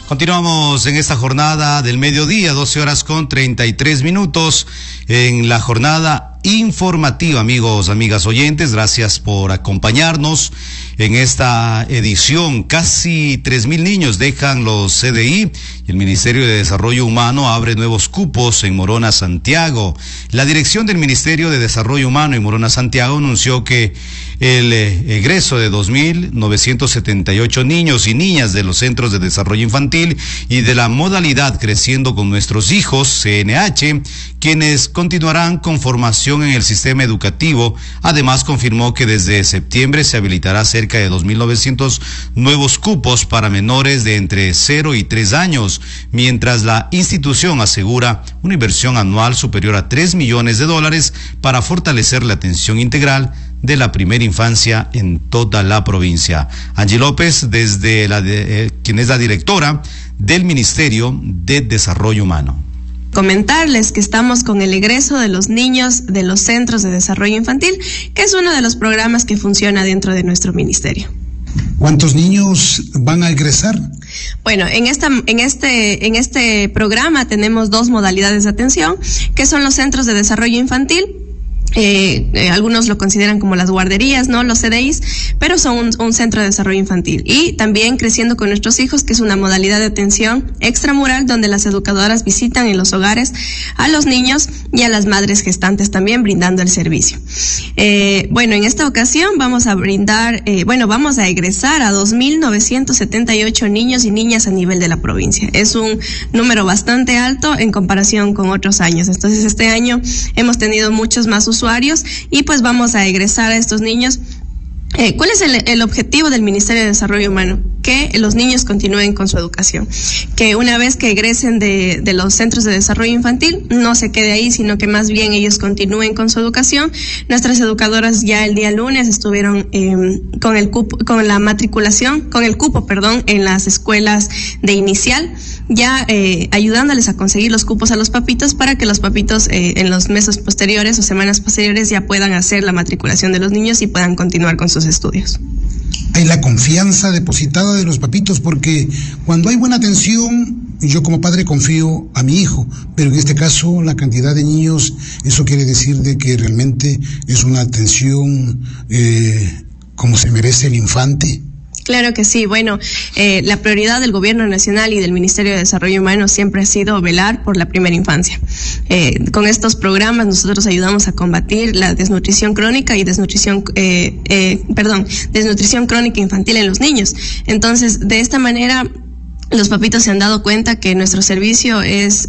Continuamos en esta jornada del mediodía, 12:33 en la jornada informativa, amigos, amigas oyentes. Gracias por acompañarnos en esta edición. Casi 3,000 niños dejan los CDI y el Ministerio de Desarrollo Humano abre nuevos cupos en Morona, Santiago. La dirección del Ministerio de Desarrollo Humano en Morona, Santiago anunció que el egreso de 2,978 niños y niñas de los centros de desarrollo infantil y de la modalidad Creciendo con Nuestros Hijos, CNH, quienes continuarán con formación en el sistema educativo. Además, confirmó que desde septiembre se habilitará cerca de 2,900 nuevos cupos para menores de entre 0 y 3 años, mientras la institución asegura una inversión anual superior a $3 millones para fortalecer la atención integral de la primera infancia en toda la provincia. Angie López, quien es la directora del Ministerio de Desarrollo Humano. Comentarles que estamos con el egreso de los niños de los centros de desarrollo infantil, que es uno de los programas que funciona dentro de nuestro ministerio. ¿Cuántos niños van a egresar? Bueno, en este programa tenemos 2 modalidades de atención, que son los centros de desarrollo infantil. Algunos lo consideran como las guarderías, ¿no? Los CDIs, pero son un centro de desarrollo infantil. Y también Creciendo con Nuestros Hijos, que es una modalidad de atención extramural donde las educadoras visitan en los hogares a los niños y a las madres gestantes también brindando el servicio. En esta ocasión vamos a egresar a 2,978 niños y niñas a nivel de la provincia. Es un número bastante alto en comparación con otros años. Entonces, este año hemos tenido muchos más usuarios y pues vamos a egresar a estos niños. ¿Cuál es el objetivo del Ministerio de Desarrollo Humano? Que los niños continúen con su educación, que una vez que egresen de los centros de desarrollo infantil no se quede ahí, sino que más bien ellos continúen con su educación. Nuestras educadoras ya el día lunes estuvieron con el cupo en las escuelas de inicial, ya ayudándoles a conseguir los cupos a los papitos para que los papitos en los meses posteriores o semanas posteriores ya puedan hacer la matriculación de los niños y puedan continuar con sus estudios. Hay la confianza depositada de los papitos, porque cuando hay buena atención, yo como padre confío a mi hijo, pero en este caso la cantidad de niños, eso quiere decir de que realmente es una atención como se merece el infante. Claro que sí. Bueno, la prioridad del Gobierno Nacional y del Ministerio de Desarrollo Humano siempre ha sido velar por la primera infancia. Con estos programas nosotros ayudamos a combatir la desnutrición crónica y desnutrición crónica infantil en los niños. Entonces, de esta manera, los papitos se han dado cuenta que nuestro servicio es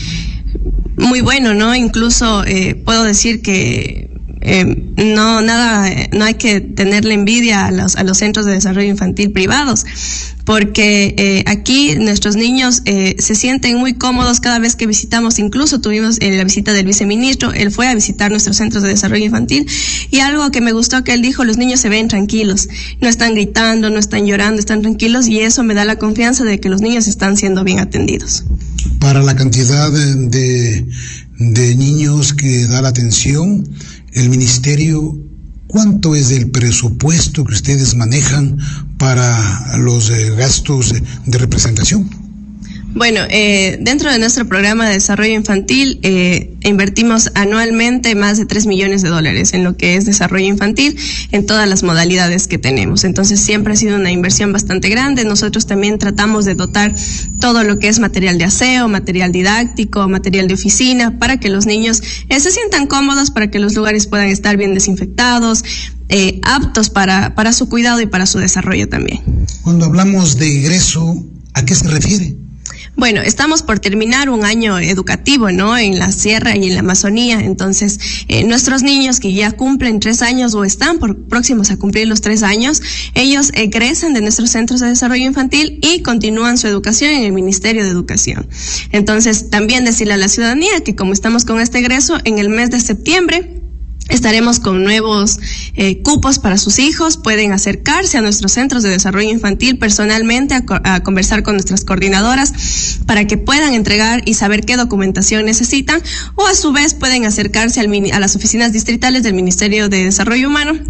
muy bueno, ¿no? Incluso puedo decir que no hay que tenerle envidia a los centros de desarrollo infantil privados, porque aquí nuestros niños se sienten muy cómodos cada vez que visitamos. Incluso tuvimos la visita del viceministro, él fue a visitar nuestros centros de desarrollo infantil y algo que me gustó que él dijo: los niños se ven tranquilos, no están gritando, no están llorando, están tranquilos, y eso me da la confianza de que los niños están siendo bien atendidos. Para la cantidad de niños que da la atención, el ministerio, ¿cuánto es el presupuesto que ustedes manejan para los gastos de representación? Bueno, dentro de nuestro programa de desarrollo infantil invertimos anualmente más de $3 millones en lo que es desarrollo infantil en todas las modalidades que tenemos. Entonces siempre ha sido una inversión bastante grande. Nosotros también tratamos de dotar todo lo que es material de aseo, material didáctico, material de oficina, para que los niños se sientan cómodos, para que los lugares puedan estar bien desinfectados, aptos para su cuidado y para su desarrollo también. Cuando hablamos de egreso, ¿a qué se refiere? Bueno, estamos por terminar un año educativo, ¿no? En la sierra y en la Amazonía. Entonces, nuestros niños que ya cumplen 3 años o están próximos a cumplir los 3 años, ellos egresan de nuestros centros de desarrollo infantil y continúan su educación en el Ministerio de Educación. Entonces, también decirle a la ciudadanía que como estamos con este egreso, en el mes de septiembre estaremos con nuevos cupos para sus hijos. Pueden acercarse a nuestros centros de desarrollo infantil personalmente a conversar con nuestras coordinadoras para que puedan entregar y saber qué documentación necesitan, o a su vez pueden acercarse a las oficinas distritales del Ministerio de Desarrollo Humano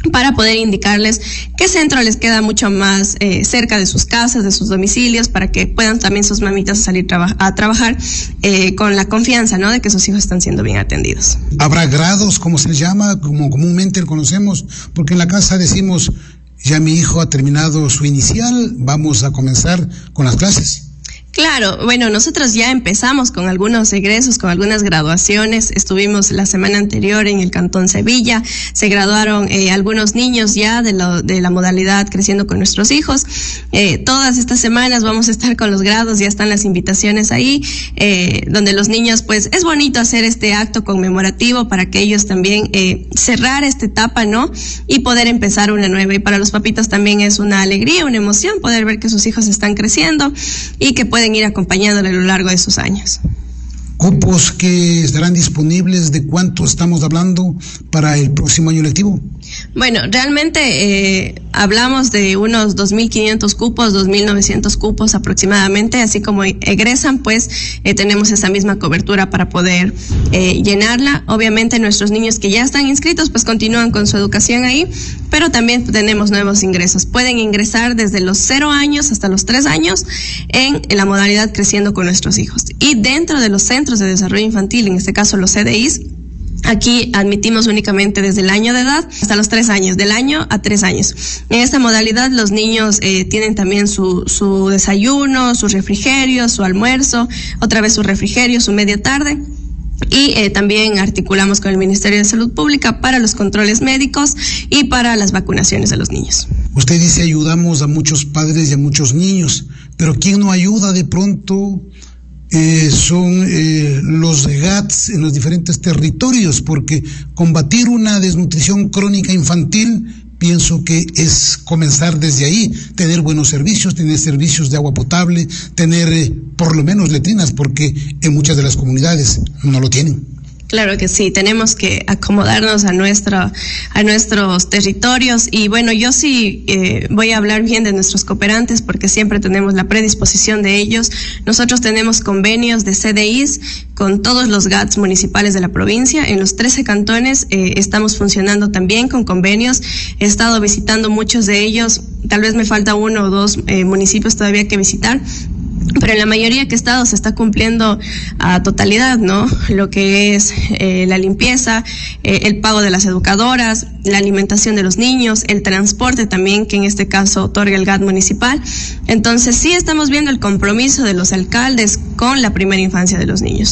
para poder indicarles qué centro les queda mucho más cerca de sus casas, de sus domicilios, para que puedan también sus mamitas salir a trabajar con la confianza, ¿no?, de que sus hijos están siendo bien atendidos. ¿Habrá grados, como se les llama, como comúnmente lo conocemos? Porque en la casa decimos, ya mi hijo ha terminado su inicial, vamos a comenzar con las clases. Claro, bueno, nosotros ya empezamos con algunos egresos, con algunas graduaciones. Estuvimos la semana anterior en el Cantón Sevilla, se graduaron algunos niños ya de la modalidad Creciendo con Nuestros Hijos. Todas estas semanas vamos a estar con los grados, ya están las invitaciones ahí, donde los niños, pues es bonito hacer este acto conmemorativo para que ellos también cerrar esta etapa, ¿no?, y poder empezar una nueva. Y para los papitos también es una alegría, una emoción poder ver que sus hijos están creciendo y que pueden ir acompañándole a lo largo de sus años. ¿Cupos que estarán disponibles? ¿De cuánto estamos hablando para el próximo año lectivo? Bueno, realmente hablamos de unos 2.500 cupos, 2.900 cupos aproximadamente, así como egresan, pues tenemos esa misma cobertura para poder llenarla. Obviamente nuestros niños que ya están inscritos pues continúan con su educación ahí, pero también tenemos nuevos ingresos. Pueden ingresar desde los 0 años hasta los 3 años en la modalidad Creciendo con Nuestros Hijos. Y dentro de los centros de desarrollo infantil, en este caso los CDIs, aquí admitimos únicamente desde el año de edad hasta los 3 años, del año a 3 años. En esta modalidad los niños tienen también su desayuno, su refrigerio, su almuerzo, otra vez su refrigerio, su media tarde. Y también articulamos con el Ministerio de Salud Pública para los controles médicos y para las vacunaciones de los niños. Usted dice ayudamos a muchos padres y a muchos niños, pero ¿quién no ayuda de pronto? Son los GATS en los diferentes territorios, porque combatir una desnutrición crónica infantil, pienso que es comenzar desde ahí, tener buenos servicios, tener servicios de agua potable, tener por lo menos letrinas, porque en muchas de las comunidades no lo tienen. Claro que sí, tenemos que acomodarnos a nuestros territorios. Y bueno, yo sí voy a hablar bien de nuestros cooperantes porque siempre tenemos la predisposición de ellos. Nosotros tenemos convenios de CDIs con todos los GATS municipales de la provincia. En los 13 cantones estamos funcionando también con convenios. He estado visitando muchos de ellos, tal vez me falta 1 o 2 municipios todavía que visitar, pero en la mayoría que he estado se está cumpliendo a totalidad, ¿no? Lo que es la limpieza, el pago de las educadoras, la alimentación de los niños, el transporte también, que en este caso otorga el GAT municipal. Entonces sí estamos viendo el compromiso de los alcaldes con la primera infancia de los niños.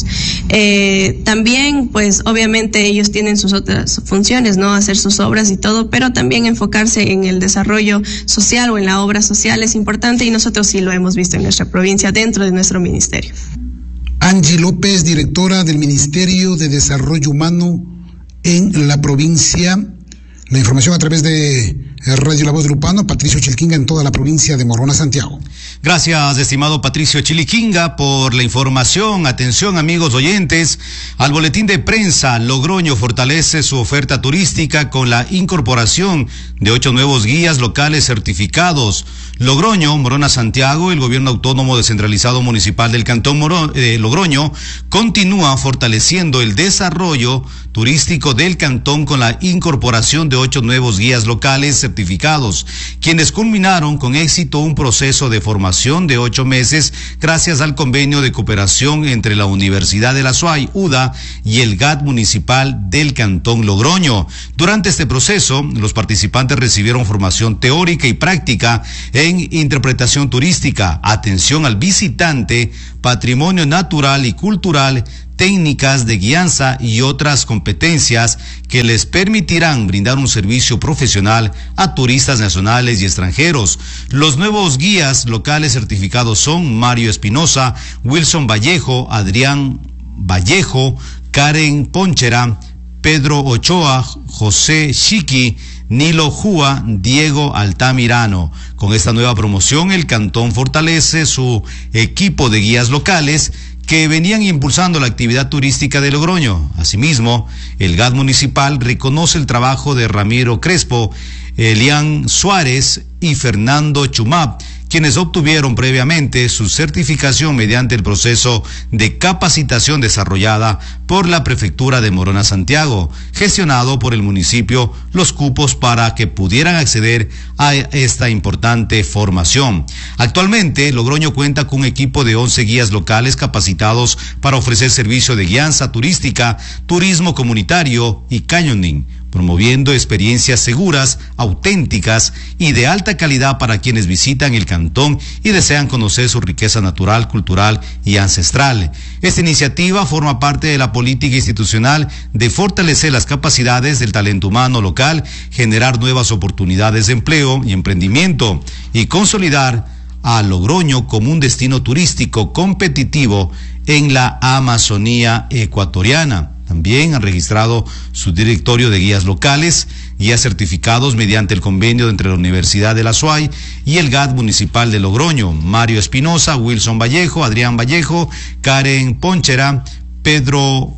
También, pues obviamente ellos tienen sus otras funciones, ¿no? Hacer sus obras y todo, pero también enfocarse en el desarrollo social o en la obra social es importante, y nosotros sí lo hemos visto en nuestra provincia dentro de nuestro ministerio. Angie López, directora del Ministerio de Desarrollo Humano en la provincia. La información a través de Radio La Voz de Lupano, Patricio Chiliquinga en toda la provincia de Morona, Santiago. Gracias, estimado Patricio Chiliquinga, por la información. Atención, amigos oyentes, al boletín de prensa. Logroño fortalece su oferta turística con la incorporación de 8 nuevos guías locales certificados. Logroño, Morona, Santiago, el gobierno autónomo descentralizado municipal del Cantón Logroño continúa fortaleciendo el desarrollo turístico del cantón con la incorporación de 8 nuevos guías locales certificados, quienes culminaron con éxito un proceso de formación de 8 meses gracias al convenio de cooperación entre la Universidad de la SUAY, UDA, y el GAT municipal del Cantón Logroño. Durante este proceso, los participantes recibieron formación teórica y práctica en interpretación turística, atención al visitante, patrimonio natural y cultural, técnicas de guianza y otras competencias que les permitirán brindar un servicio profesional a turistas nacionales y extranjeros. Los nuevos guías locales certificados son Mario Espinosa, Wilson Vallejo, Adrián Vallejo, Karen Ponchera, Pedro Ochoa, José Chiqui, Nilo Júa, Diego Altamirano. Con esta nueva promoción, el cantón fortalece su equipo de guías locales que venían impulsando la actividad turística de Logroño. Asimismo, el GAT municipal reconoce el trabajo de Ramiro Crespo, Elian Suárez y Fernando Chumap, quienes obtuvieron previamente su certificación mediante el proceso de capacitación desarrollada por la Prefectura de Morona Santiago, gestionado por el municipio, los cupos para que pudieran acceder a esta importante formación. Actualmente, Logroño cuenta con un equipo de 11 guías locales capacitados para ofrecer servicio de guianza turística, turismo comunitario y canyoning, promoviendo experiencias seguras, auténticas y de alta calidad para quienes visitan el cantón y desean conocer su riqueza natural, cultural y ancestral. Esta iniciativa forma parte de la política institucional de fortalecer las capacidades del talento humano local, generar nuevas oportunidades de empleo y emprendimiento y consolidar a Logroño como un destino turístico competitivo en la Amazonía ecuatoriana. También han registrado su directorio de guías locales, guías certificados mediante el convenio entre la Universidad de la SUAY y el GAD Municipal de Logroño. Mario Espinosa, Wilson Vallejo, Adrián Vallejo, Karen Ponchera, Pedro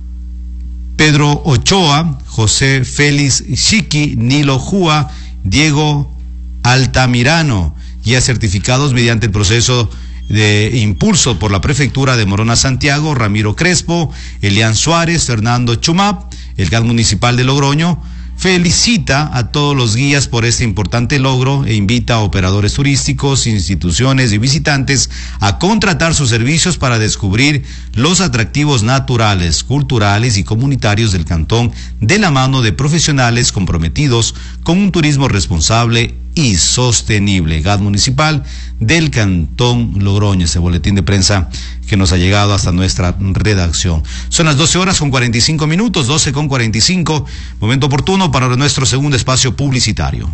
Ochoa, José Félix Chiqui, Nilo Júa, Diego Altamirano, guías certificados mediante el proceso de impulso por la Prefectura de Morona Santiago, Ramiro Crespo, Elian Suárez, Fernando Chumap. El GAD Municipal de Logroño felicita a todos los guías por este importante logro e invita a operadores turísticos, instituciones y visitantes a contratar sus servicios para descubrir los atractivos naturales, culturales y comunitarios del cantón de la mano de profesionales comprometidos con un turismo responsable y sostenible. GAD Municipal del Cantón Logroño, ese boletín de prensa que nos ha llegado hasta nuestra redacción. Son las 12:45, 12:45, momento oportuno para nuestro segundo espacio publicitario.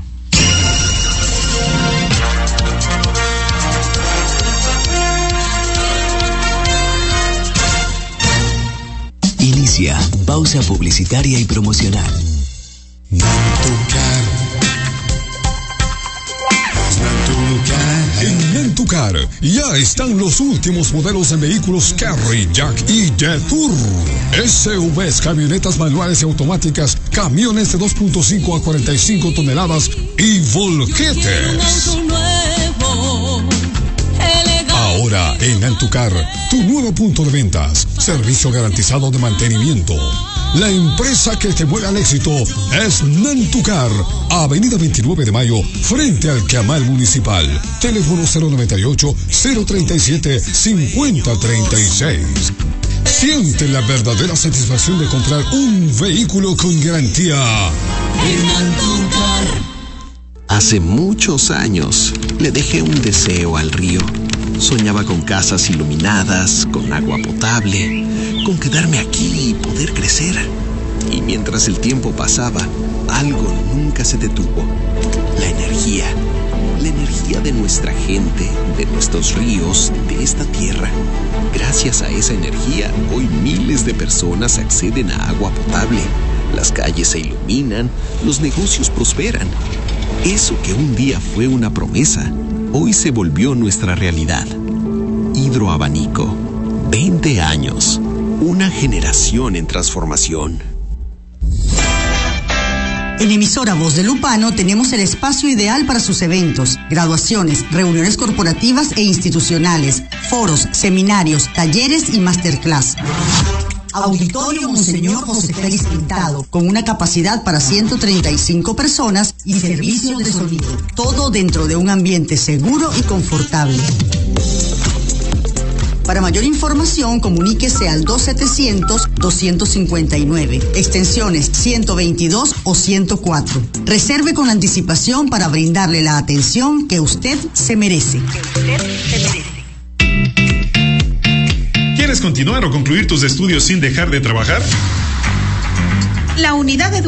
Inicia pausa publicitaria y promocional. En Nantucar ya están los últimos modelos de vehículos Carry, Jack y Jetour. SUVs, camionetas manuales y automáticas, camiones de 2.5 a 45 toneladas y volquetes. Ahora en Nantucar, tu nuevo punto de ventas, servicio garantizado de mantenimiento. La empresa que te mueve al éxito es Nantucar, Avenida 29 de Mayo, frente al Camal Municipal. Teléfono 098-037-5036. Siente la verdadera satisfacción de comprar un vehículo con garantía en Nantucar. Hace muchos años le dejé un deseo al río. Soñaba con casas iluminadas, con agua potable, con quedarme aquí y poder crecer. Y mientras el tiempo pasaba, algo nunca se detuvo. La energía de nuestra gente, de nuestros ríos, de esta tierra. Gracias a esa energía, hoy miles de personas acceden a agua potable. Las calles se iluminan, los negocios prosperan. Eso que un día fue una promesa, hoy se volvió nuestra realidad. Hidroabanico, 20 años, una generación en transformación. En Emisora Voz de Lupano tenemos el espacio ideal para sus eventos, graduaciones, reuniones corporativas e institucionales, foros, seminarios, talleres y masterclass. Auditorio Monseñor José Félix Pintado, con una capacidad para 135 personas y servicio de sonido. Todo dentro de un ambiente seguro y confortable. Para mayor información, comuníquese al 2700-259, extensiones 122 o 104. Reserve con anticipación para brindarle la atención que usted se merece. ¿Quieres continuar o concluir tus estudios sin dejar de trabajar? La unidad de